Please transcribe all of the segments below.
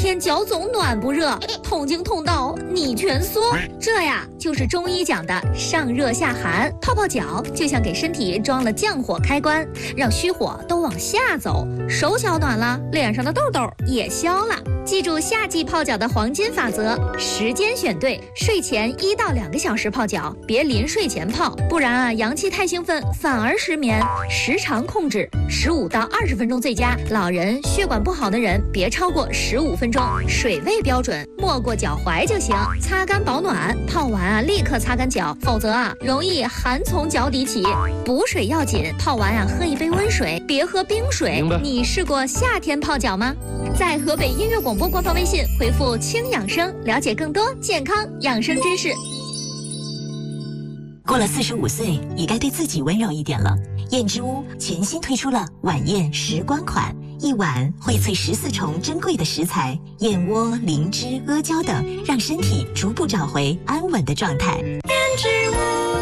天脚总暖不热，痛经痛到你蜷缩，这呀就是中医讲的上热下寒。泡泡脚就像给身体装了降火开关，让虚火都往下走，手脚暖了，脸上的痘痘也消了。记住夏季泡脚的黄金法则，时间选对，睡前1到2个小时泡脚，别临睡前泡，不然阳气太兴奋反而失眠。时长控制15到20分钟最佳，老人、血管不好的人别超过15分钟，水位标准没过脚踝就行。擦干保暖，泡完立刻擦干脚，否则容易寒从脚底起。补水要紧，泡完喝一杯温水，别喝冰水。你试过夏天泡脚吗？在河北音乐广播官方微信回复轻养生，了解更多健康养生知识。 过了45岁，也该对自己温柔一点了。燕之屋全新推出了晚宴时光款，一碗荟萃14重珍贵的食材，燕窝、灵芝、阿胶等，让身体逐步找回安稳的状态。燕之屋。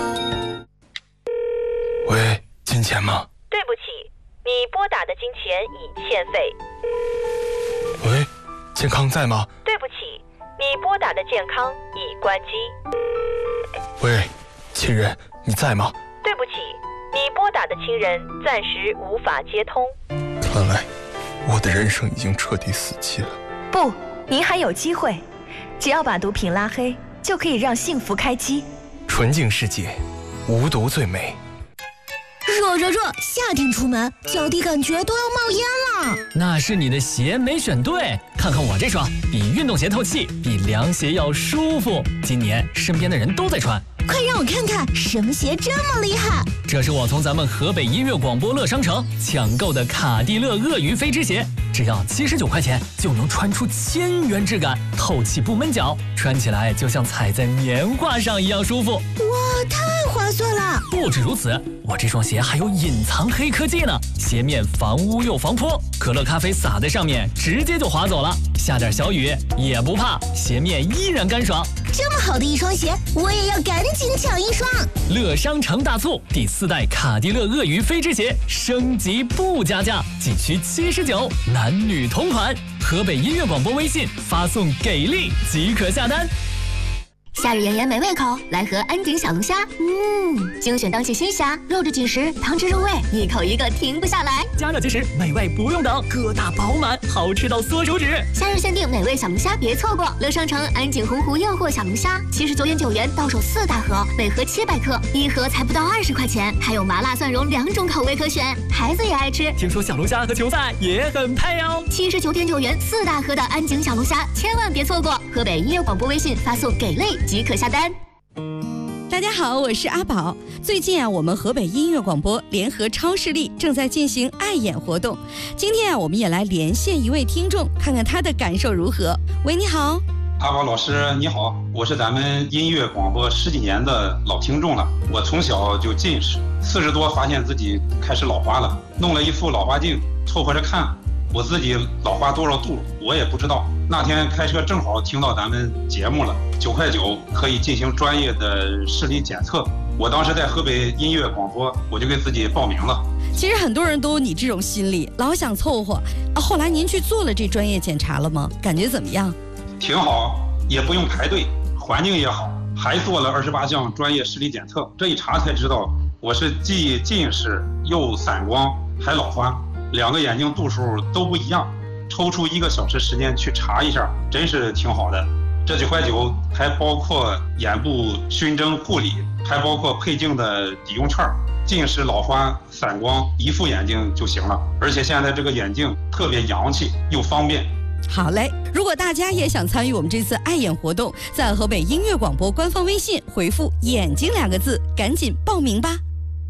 喂，金钱吗？ 对不起，你拨打的金钱已欠费。 喂，健康在吗？ 对不起，你拨打的健康已关机。 喂，亲人，你在吗？ 对不起，你拨打的亲人暂时无法接通。 看来我的人生已经彻底死期了。 不，您还有机会，只要把毒品拉黑，就可以让幸福开机。 纯净世界，无毒最美。 热，夏天出门脚底感觉都要冒烟了。 那是你的鞋没选对，看看我这双，比运动鞋透气，比凉鞋要舒服。今年身边的人都在穿， 快让我看看什么鞋这么厉害。 这是我从咱们河北音乐广播乐商城抢购的卡地勒鳄鱼飞织鞋，只要79块钱就能穿出1000元质感，透气不闷脚，穿起来就像踩在棉花上一样舒服。 哇，太划算了！ 不止如此，我这双鞋还有隐藏黑科技呢，鞋面防污又防泼，可乐咖啡洒在上面直接就滑走了，下点小雨也不怕，鞋面依然干爽。 这么好的一双鞋，我也要赶紧抢一双。 乐商城大促，第4代卡地勒鳄鱼飞织鞋升级不加价，仅需79，男女同款。河北音乐广播微信发送给力即可下单。 夏日炎炎没胃口，来盒安井小龙虾。精选当季新虾，肉质紧实，汤汁入味，一口一个停不下来。 加热即食，美味不用等，个大饱满，好吃到缩手指。 夏日限定美味小龙虾，别错过！乐商城安井洪湖诱惑小龙虾，79.9元到手4大盒，每盒700克，一盒才不到20块钱，还有麻辣蒜蓉2种口味可选，孩子也爱吃。 听说小龙虾和球赛也很配哦。 79.9元4大盒的安井小龙虾，千万别错过！河北音乐广播微信发送给力即可下单。 大家好，我是阿宝。最近我们河北音乐广播联合超视力正在进行爱眼活动。今天我们也来连线一位听众，看看他的感受如何。喂，你好。 阿宝老师你好，我是咱们音乐广播10几年的老听众了。我从小就近视，40多发现自己开始老花了，弄了一副老花镜凑合着看，我自己老花多少度我也不知道。那天开车正好听到咱们节目了，9块9可以进行专业的视力检测。我当时在河北音乐广播，我就给自己报名了。 其实很多人都有你这种心理，老想凑合。后来您去做了这专业检查了吗？感觉怎么样？ 挺好，也不用排队，环境也好，还做了28项专业视力检测。这一查才知道，我是既近视又散光还老花，2个眼睛度数都不一样。抽出1个小时时间去查一下，真是挺好的。这9块9还包括眼部熏蒸护理，还包括配镜的抵用券，近视、老花、散光一副眼镜就行了。而且现在这个眼镜特别洋气又方便。 好嘞，如果大家也想参与我们这次爱眼活动，在河北音乐广播官方微信回复眼睛2个字，赶紧报名吧。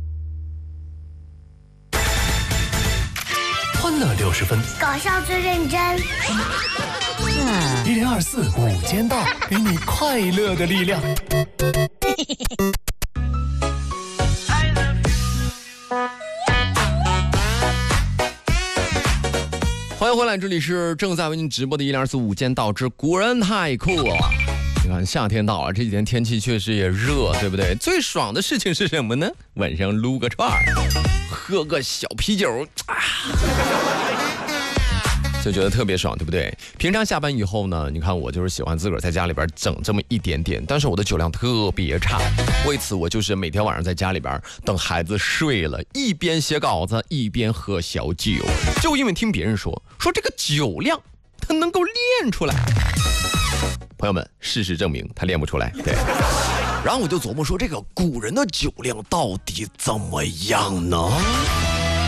欢乐60分， 搞笑最认真。 1024午间到，给你快乐的力量。 欢迎回来，这里是正在为您直播的1024午间到之古人太酷了。你看夏天到了，这几天天气确实也热，对不对？最爽的事情是什么呢？晚上撸个串儿，喝个小啤酒啊。 就觉得特别爽，对不对？平常下班以后呢，你看我就是喜欢自个儿在家里边整这么一点点，但是我的酒量特别差，为此我就是每天晚上在家里边等孩子睡了，一边写稿子一边喝小酒，就因为听别人说这个酒量它能够练出来。朋友们，事实证明他练不出来。对，然后我就琢磨说，这个古人的酒量到底怎么样呢？